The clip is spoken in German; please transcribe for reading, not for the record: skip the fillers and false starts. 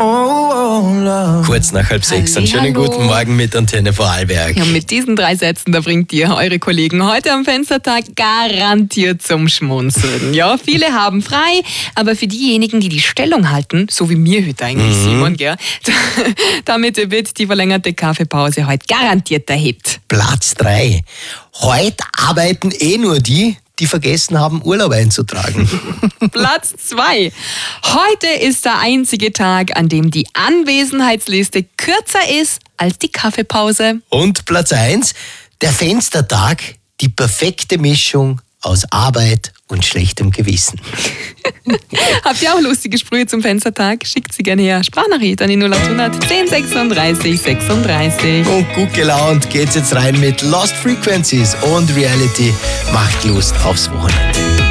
Kurz nach 5:30. Einen schönen guten Morgen mit Antenne Vorarlberg. Ja, mit diesen 3 Sätzen, da bringt ihr eure Kollegen heute am Fenstertag garantiert zum Schmunzeln. Ja, viele haben frei, aber für diejenigen, die die Stellung halten, so wie mir heute eigentlich, Simon, gell, damit wird die verlängerte Kaffeepause heute garantiert erhebt. Platz 3. Heute arbeiten nur die vergessen haben, Urlaub einzutragen. Platz 2. Heute ist der einzige Tag, an dem die Anwesenheitsliste kürzer ist als die Kaffeepause. Und Platz 1. Der Fenstertag, die perfekte Mischung aus Arbeit und schlechtem Gewissen. Habt ihr auch lustige Sprüche zum Fenstertag? Schickt sie gerne her. Sprachnachricht an die 0800 10 36 36. Und gut gelaunt geht's jetzt rein mit Lost Frequencies und Reality macht Lust aufs Wochenende.